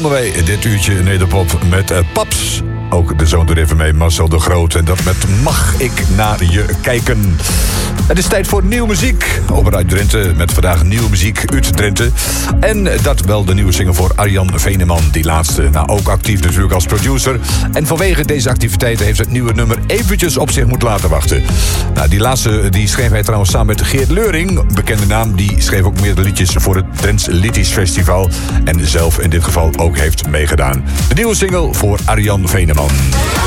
begonnen wij dit uurtje Nederpop met Paps. Ook de zoon doet even mee, Marcel de Groot. En dat met Mag ik naar je kijken. Het is tijd voor nieuwe muziek. Op Radio Drenthe met vandaag nieuwe muziek uit Drenthe. En dat wel de nieuwe single voor Arjan Veneman. Die laatste, ook actief natuurlijk als producer. En vanwege deze activiteiten heeft het nieuwe nummer eventjes op zich moeten laten wachten. Die laatste die schreef hij trouwens samen met Geert Leuring. Bekende naam, die schreef ook meerdere liedjes voor het Drents Liedjes Festival. En zelf in dit geval ook heeft meegedaan. De nieuwe single voor Arjan Veneman.